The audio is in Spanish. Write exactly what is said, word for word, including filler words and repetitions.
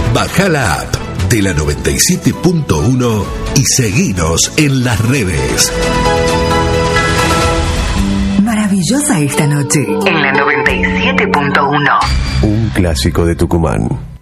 Bajá la app de la noventa y siete punto uno y seguinos en las redes. Maravillosa esta noche en la noventa y siete punto uno. Un clásico de Tucumán.